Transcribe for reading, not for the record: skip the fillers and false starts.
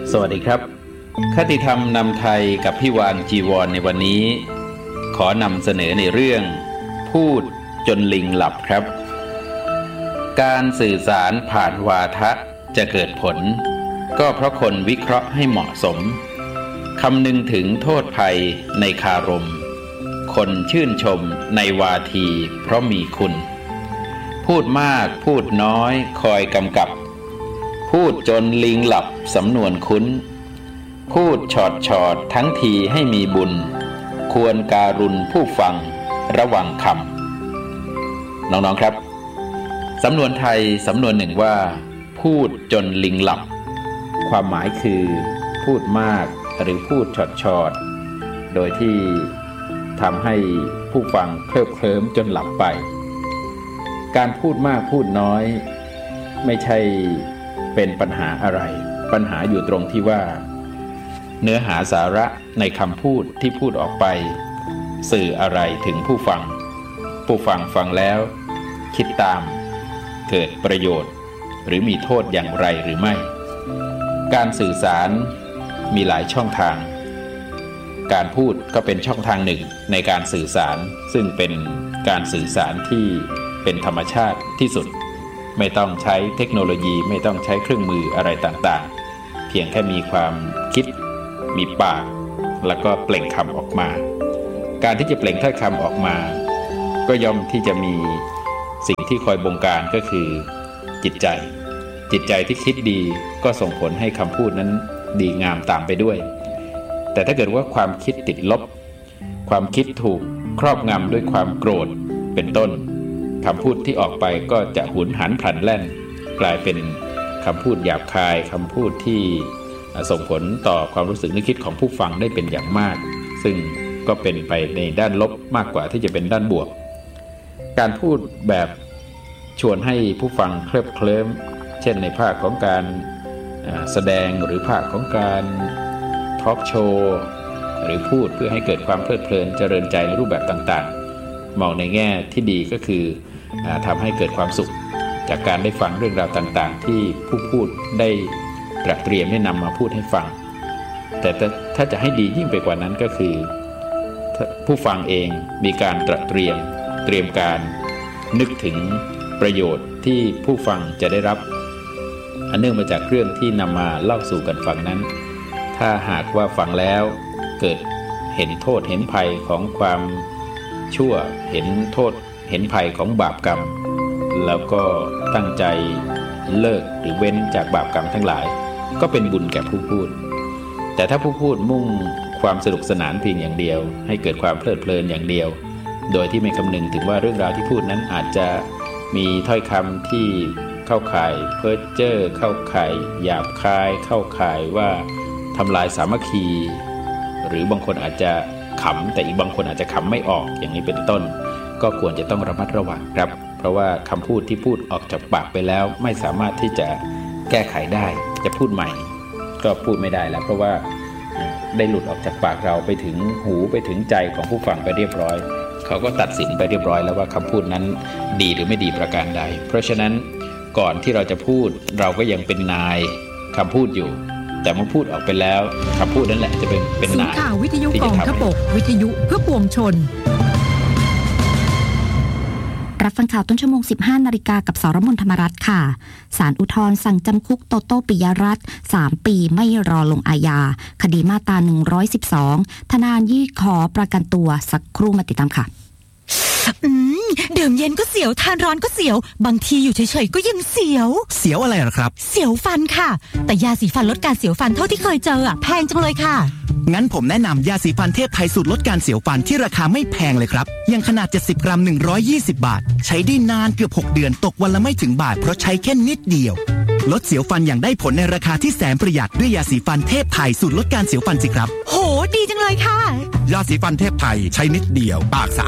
สวัสดีครับคติธรรมนำไทยกับพี่วานจีวรในวันนี้ขอนำเสนอในเรื่องพูดจนลิงหลับครับการสื่อสารผ่านวาทะจะเกิดผลก็เพราะคนวิเคราะห์ให้เหมาะสมคำนึงถึงโทษภัยในคารมคนชื่นชมในวาทีเพราะมีคุณพูดมากพูดน้อยคอยกำกับพูดจนลิงหลับสำนวนคุ้นพูดชอดทั้งทีให้มีบุญควรการุณผู้ฟังระวังคำน้องๆครับสำนวนไทยสำนวนหนึ่งว่าพูดจนลิงหลับความหมายคือพูดมากหรือพูดชอดโดยที่ทำให้ผู้ฟังเคลิ้มจนหลับไปการพูดมากพูดน้อยไม่ใช่เป็นปัญหาอะไรปัญหาอยู่ตรงที่ว่าเนื้อหาสาระในคำพูดที่พูดออกไปสื่ออะไรถึงผู้ฟังผู้ฟังฟังแล้วคิดตามเกิดประโยชน์หรือมีโทษอย่างไรหรือไม่การสื่อสารมีหลายช่องทางการพูดก็เป็นช่องทางหนึ่งในการสื่อสารซึ่งเป็นการสื่อสารที่เป็นธรรมชาติที่สุดไม่ต้องใช้เทคโนโลยีไม่ต้องใช้เครื่องมืออะไรต่างๆเพียงแค่มีความคิดมีปากแล้วก็เปล่งคำออกมาการที่จะเปล่งถ้อยคำออกมาก็ย่อมที่จะมีสิ่งที่คอยบงการก็คือจิตใจที่คิดดีก็ส่งผลให้คำพูดนั้นดีงามตามไปด้วยแต่ถ้าเกิดว่าความคิดติดลบความคิดถูกครอบงำด้วยความโกรธเป็นต้นคำพูดที่ออกไปก็จะหุนหันพลันแล่นกลายเป็นคำพูดหยาบคายคำพูดที่ส่งผลต่อความรู้สึกนึกคิดของผู้ฟังได้เป็นอย่างมากซึ่งก็เป็นไปในด้านลบมากกว่าที่จะเป็นด้านบวกการพูดแบบชวนให้ผู้ฟังเคลิ้มเช่นในภาคของการแสดงหรือภาคของการทอล์กโชว์หรือพูดเพื่อให้เกิดความเพลิดเพลินเจริญใจในรูปแบบต่างๆมองในแง่ที่ดีก็คือทำให้เกิดความสุขจากการได้ฟังเรื่องราวต่างๆที่ผู้พูดได้ตระเตรียมให้นำมาพูดให้ฟังแต่ถ้าจะให้ดียิ่งไปกว่านั้นก็คือผู้ฟังเองมีการตระเตรียมการนึกถึงประโยชน์ที่ผู้ฟังจะได้รับอันเนื่องมาจากเรื่องที่นำมาเล่าสู่กันฟังนั้นถ้าหากว่าฟังแล้วเกิดเห็นโทษเห็นภัยของความชั่วเห็นโทษเห็นภัยของบาปกรรมแล้วก็ตั้งใจเลิกหรือเว้นจากบาปกรรมทั้งหลายก็เป็นบุญแก่ผู้พูดแต่ถ้าผู้พูดมุ่งความสนุกสนานเพียงอย่างเดียวให้เกิดความเพลิดเพลินอย่างเดียวโดยที่ไม่คำนึงถึงว่าเรื่องราวที่พูดนั้นอาจจะมีถ้อยคำที่เข้าข่ายเพ้อเจ้อเข้าข่ายหยาบคายเข้าข่ายว่าทำลายสามัคคีหรือบางคนอาจจะขำแต่อีกบางคนอาจจะขำไม่ออกอย่างนี้เป็นต้นก็ควรจะต้องระมัดระวังครับเพราะว่าคำพูดที่พูดออกจากปากไปแล้วไม่สามารถที่จะแก้ไขได้จะพูดใหม่ก็พูดไม่ได้แล้วเพราะว่าได้หลุดออกจากปากเราไปถึงหูไปถึงใจของผู้ฟังไปเรียบร้อยเขาก็ตัดสินไปเรียบร้อยแล้วว่าคำพูดนั้นดีหรือไม่ดีประการใดเพราะฉะนั้นก่อนที่เราจะพูดเราก็ยังเป็นนายคำพูดอยู่แต่เมื่อพูดออกไปแล้วคำพูดนั้นแหละจะเป็นนายข่าววิทยุกองทพบกวิทยุเพื่อปวงชนรับฟังข่าวต้นชั่วโมง 15 นาฬิกากับสรมนธรรมรัตน์ค่ะศาลอุทธรณ์สั่งจำคุกโตโต้ปิยรัตน์3 ปีไม่รอลงอาญาคดีมาตรา112ทนายยื่นขอประกันตัวสักครู่มาติดตามค่ะดื่มเย็นก็เสียวทานร้อนก็เสียวบางทีอยู่เฉยๆก็ยังเสียวอะไรหรอครับเสียวฟันค่ะแต่ยาสีฟันลดการเสียวฟันเท่าที่เคยเจอแพงจังเลยค่ะงั้นผมแนะนำยาสีฟันเทพไทยสูตรลดการเสียวฟันที่ราคาไม่แพงเลยครับยังขนาด70 กรัม120 บาทใช้ได้นานเกือบ6 เดือนตกวันละไม่ถึงบาทเพราะใช้แค่นิดเดียวลดเสียวฟันอย่างได้ผลในราคาที่แสนประหยัดด้วยยาสีฟันเทพไทยสูตรลดการเสียวฟันสิครับโหดีจังเลยค่ะยาสีฟันเทพไทยใช้นิดเดียวปากสะ